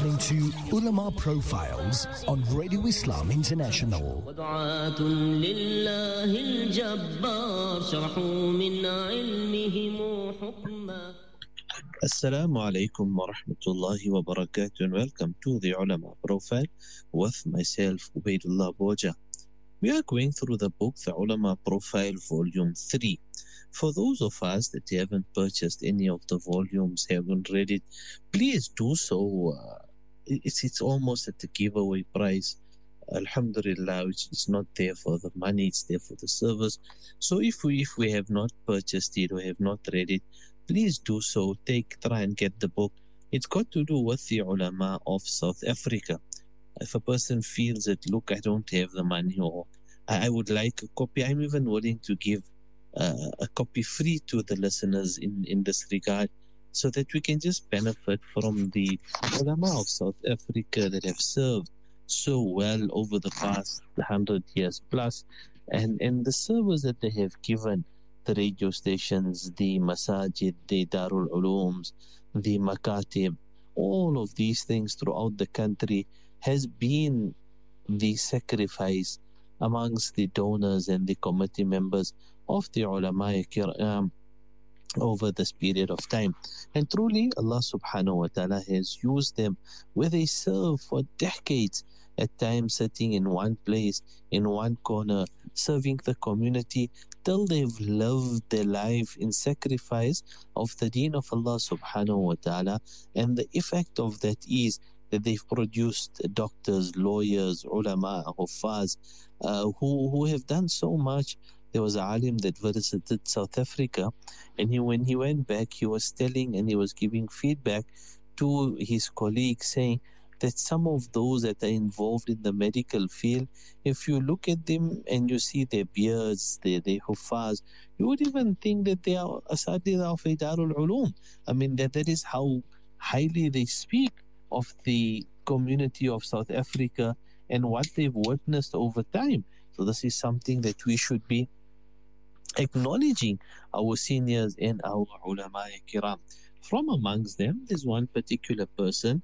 listening to Ulama Profiles on Radio Islam International. ودعاة لله الجبار شرحوا من علمهم حكما. Assalamu alaikum wa rahmatullahi wa barakatuh, and welcome to the Ulama Profile with myself, Ubaidullah Boja. We are going through the book, the Ulama Profile Volume 3. For those of us that haven't purchased any of the volumes, haven't read it, please do so. It's almost at the giveaway price. Alhamdulillah, it's not there for the money, it's there for the service. So if we have not purchased it or have not read it, please do so. Try and get the book. It's got to do with the ulama of South Africa. If a person feels that, look, I don't have the money, or I would like a copy, I'm even willing to give a copy free to the listeners in this regard, so that we can just benefit from the ulama of South Africa that have served so well over the past 100 years plus, and the service that they have given the radio stations, the masajid, the Darul Ulooms, the Makatib, all of these things throughout the country has been the sacrifice amongst the donors and the committee members of the ulama kiram over this period of time. And truly, Allah subhanahu wa ta'ala has used them where they serve for decades, at times sitting in one place, in one corner, serving the community, till they've lived their life in sacrifice of the deen of Allah subhanahu wa ta'ala. And the effect of that is that they've produced doctors, lawyers, ulama, huffaz, who have done so much. There was a alim that visited South Africa, and when he went back, he was telling and he was giving feedback to his colleagues, saying that some of those that are involved in the medical field, if you look at them and you see their beards, their huffaz, you would even think that they are asatidha of Darul Uloom. I mean, that is how highly they speak of the community of South Africa and what they've witnessed over time. So this is something that we should be acknowledging our seniors and our ulama kiram. From amongst them, there's one particular person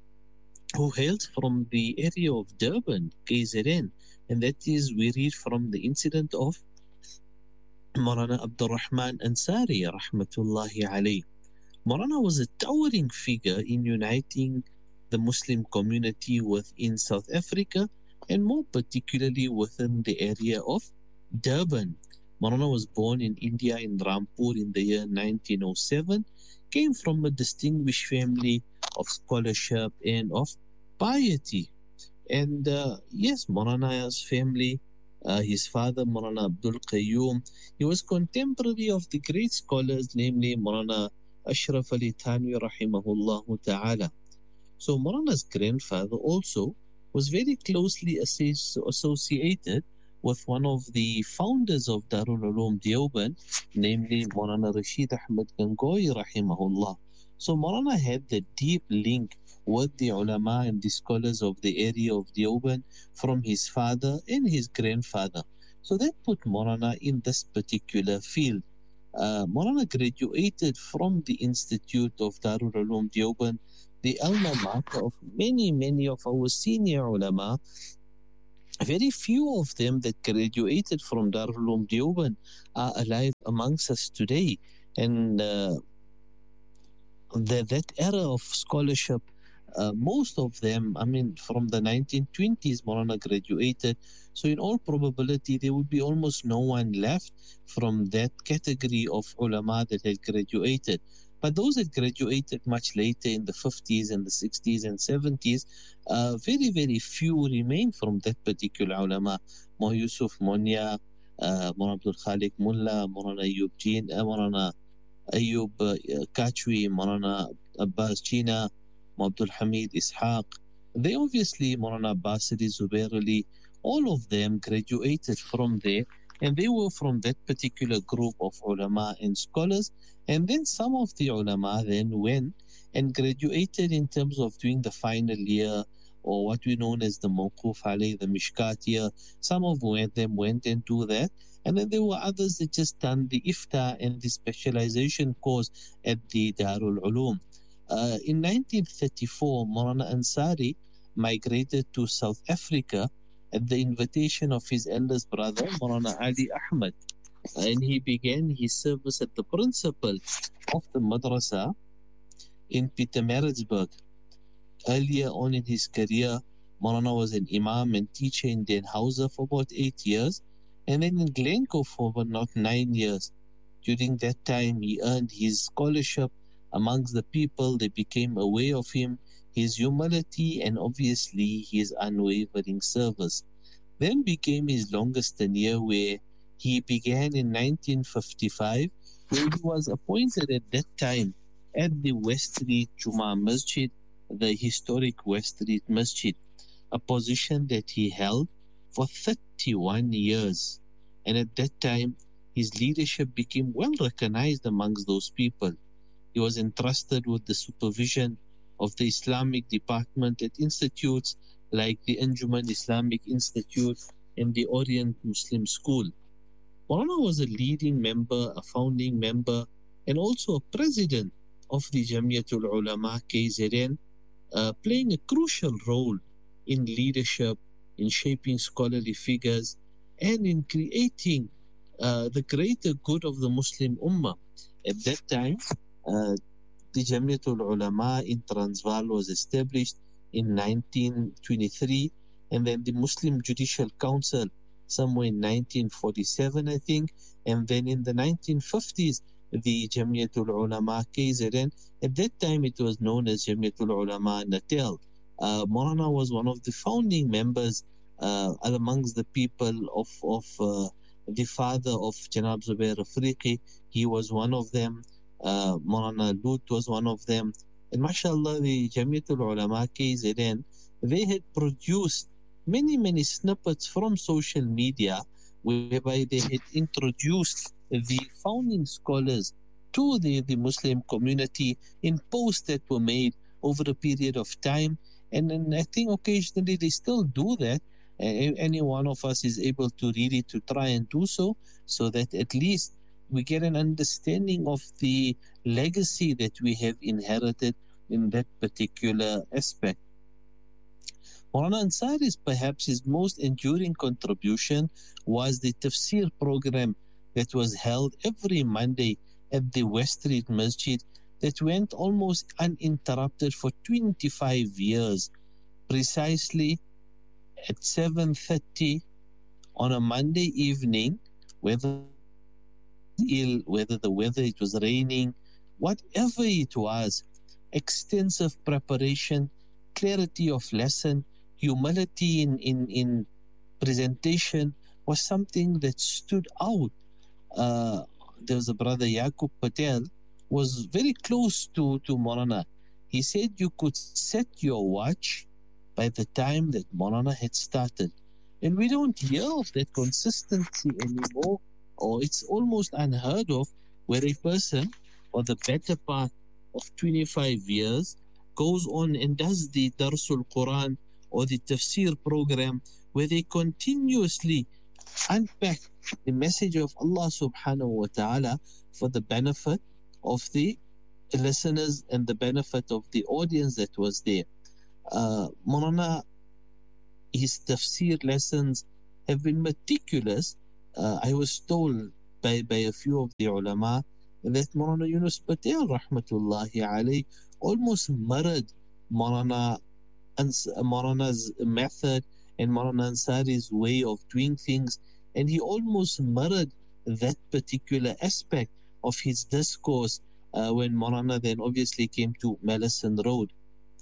who hails from the area of Durban, KZN, and that is, we read from the incident of Maulana Abdul Rahman Ansari, rahmatullahi alayh. Maulana was a towering figure in uniting the Muslim community within South Africa, and more particularly within the area of Durban. Maulana was born in India in Rampur in the year 1907, came from a distinguished family of scholarship and of piety. And yes, Maulana's family, his father Maulana Abdul Qayyum, he was contemporary of the great scholars, namely Maulana Ashraf Ali Thanwi rahimahullah ta'ala. So Maulana's grandfather also was very closely associated with one of the founders of Darul Uloom Deoband, namely Maulana Rashid Ahmad Gangohi rahimahullah. So Maulana had the deep link with the ulama and the scholars of the area of Deoband from his father and his grandfather. So that put Maulana in this particular field. Maulana graduated from the Institute of Darul Uloom Deoband, the alma mater of many of our senior ulama. Very few of them that graduated from Darul Uloom Deoband are alive amongst us today. And that era of scholarship, most of them, I mean, from the 1920s, Maulana graduated. So in all probability, there would be almost no one left from that category of ulama that had graduated. But those that graduated much later in the 50s and the 60s and 70s, very few remain from that particular ulama. Maulana Yusuf Monya, Maulana Abdul Khalik Mullah, Maulana Ayub Jin, Maulana Ayub Kachwi, Maulana Abbas China, Abdul Hamid Ishaq. They obviously, Maulana Basri Zubair Ali, all of them graduated from there, and they were from that particular group of ulama and scholars. And then some of the ulama then went and graduated in terms of doing the final year, or what we know as the Mawquf alayh, the Mishkat year. Some of them went and do that. And then there were others that just done the Ifta and the specialization course at the Darul Uloom. In 1934, Maulana Ansari migrated to South Africa at the invitation of his eldest brother, Maulana Ali Ahmad, and he began his service at the principal of the madrasa in Pietermaritzburg. Earlier on in his career, Maulana was an imam and teacher in Den Hauser for about 8 years, and then in Glencoe for about 9 years. During that time, he earned his scholarship amongst the people. They became aware of him, his humility, and obviously his unwavering service. Then became his longest tenure, where he began in 1955, where he was appointed at that time at the West Street Juma Masjid, the historic West Street Masjid, a position that he held for 31 years. And at that time, his leadership became well recognized amongst those people. He was entrusted with the supervision of the Islamic department at institutes like the Anjuman Islamic Institute and the Orient Muslim School. Maulana was a leading member, a founding member, and also a president of the Jamiatul Ulama KZN, playing a crucial role in leadership, in shaping scholarly figures, and in creating the greater good of the Muslim Ummah. At that time, the Jamiatul Ulama in Transvaal was established in 1923, and then the Muslim Judicial Council somewhere in 1947, I think, and then in the 1950s, the Jamiatul Ulama KZN. At that time, it was known as Jamiatul Ulama Natal. Maulana was one of the founding members amongst the people of the father of Janab Zubair Afriqi. He was one of them. Maulana Lut was one of them. And mashallah, the Jamiatul Ulama KZN, they had produced many snippets from social media whereby they had introduced the founding scholars to the Muslim community in posts that were made over a period of time. And I think occasionally they still do that. Any one of us is able to read it, to try and do so that at least we get an understanding of the legacy that we have inherited in that particular aspect. Maulana Ansari's perhaps his most enduring contribution was the tafsir program that was held every Monday at the West Street Masjid that went almost uninterrupted for 25 years, precisely at 7:30 on a Monday evening, whether the weather, it was raining, whatever it was, extensive preparation, clarity of lesson, humility in presentation was something that stood out. There was a brother, Yaqub Patel, was very close to Maulana. He said you could set your watch by the time that Maulana had started. And we don't hear of that consistency anymore, or it's almost unheard of, where a person for the better part of 25 years goes on and does the Darsul Quran or the Tafsir program, where they continuously unpack the message of Allah subhanahu wa ta'ala for the benefit of the listeners and the benefit of the audience that was there. Maulana, his tafsir lessons have been meticulous. I was told by a few of the ulama that Maulana Yunus Patel rahmatullahi alayhi almost mirrored Maulana's method and Maulana Ansari's way of doing things, and he almost mirrored that particular aspect of his discourse when Maulana then obviously came to Mallison Road.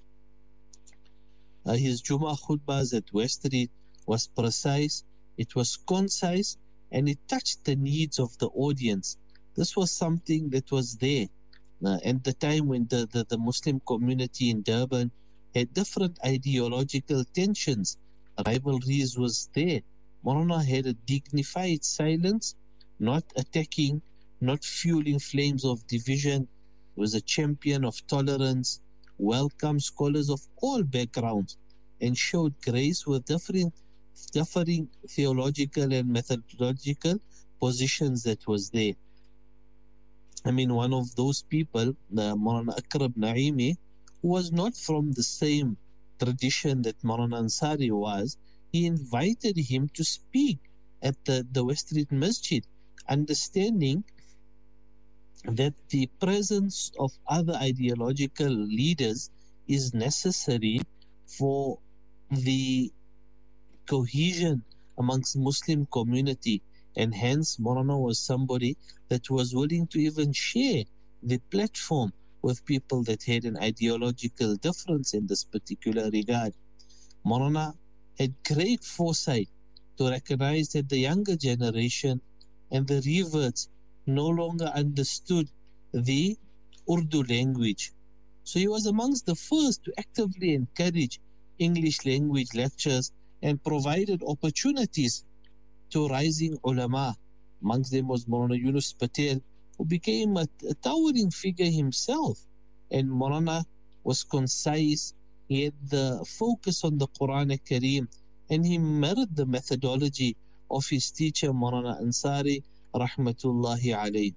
His Jummah khutbahs at West Street was precise, it was concise, and it touched the needs of the audience. This was something that was there. At the time when the Muslim community in Durban had different ideological tensions, rivalries was there. Maulana had a dignified silence, not attacking, not fueling flames of division. He was a champion of tolerance, welcomed scholars of all backgrounds, and showed grace with differing theological and methodological positions that was there. I mean, one of those people, Maulana Akrab Naimi, who was not from the same tradition that Maulana Ansari was, he invited him to speak at the West Street Masjid, understanding that the presence of other ideological leaders is necessary for the cohesion amongst Muslim community, and hence Maulana was somebody that was willing to even share the platform with people that had an ideological difference in this particular regard. Maulana had great foresight to recognize that the younger generation and the reverts no longer understood the Urdu language. So he was amongst the first to actively encourage English language lectures and provided opportunities to rising ulama. Amongst them was Maulana Yunus Patel, who became a towering figure himself. And Maulana was concise, he had the focus on the Quran al-Kareem, and he mirrored the methodology of his teacher Maulana Ansari rahmatullahi alayhi.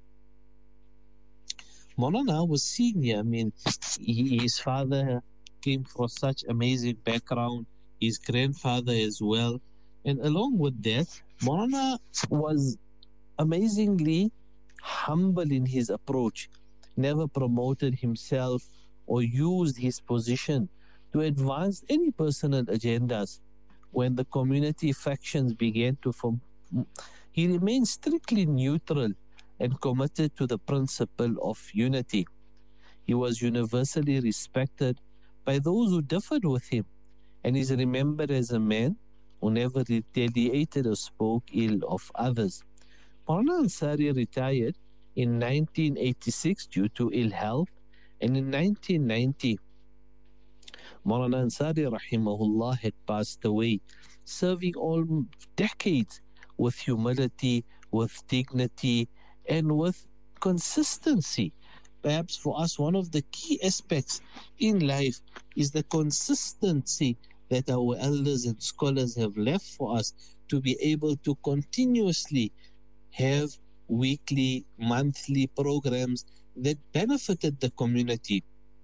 Maulana was senior. I mean, his father came from such amazing background, his grandfather as well. And along with that, Maulana was amazingly humble in his approach, never promoted himself or used his position to advance any personal agendas. When the community factions began to form, he remained strictly neutral and committed to the principle of unity. He was universally respected by those who differed with him, and is remembered as a man who never retaliated or spoke ill of others. Maulana Ansari retired in 1986 due to ill health, and in 1990, Maulana Ansari rahimahullah had passed away, serving all decades with humility, with dignity, and with consistency. Perhaps for us, one of the key aspects in life is the consistency that our elders and scholars have left for us to be able to continuously have weekly, monthly programs that benefited the community.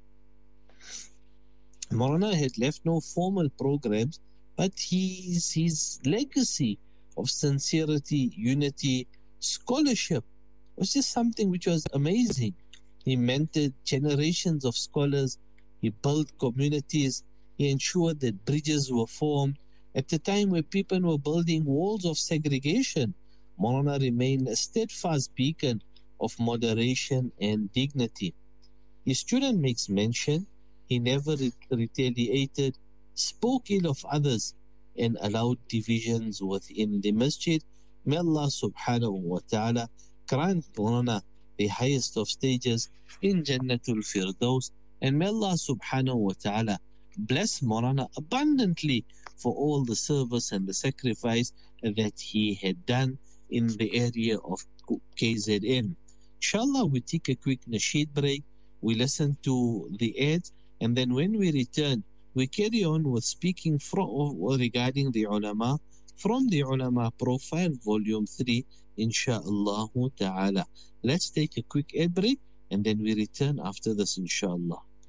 Maulana had left no formal programs, but his legacy of sincerity, unity, scholarship was just something which was amazing. He mentored generations of scholars, he built communities, he ensured that bridges were formed. At the time where people were building walls of segregation, Maulana remained a steadfast beacon of moderation and dignity. His student makes mention, he never retaliated, spoke ill of others, and allowed divisions within the masjid. May Allah subhanahu wa ta'ala grant Maulana the highest of stages in Jannatul Firdaus, and may Allah subhanahu wa ta'ala bless Maulana abundantly for all the service and the sacrifice that he had done in the area of KZN. Inshallah, we take a quick nasheed break, we listen to the ads, and then when we return, we carry on with speaking regarding the ulama from the ulama profile, volume 3, inshallah ta'ala. Let's take a quick ad break, and then we return after this, inshallah.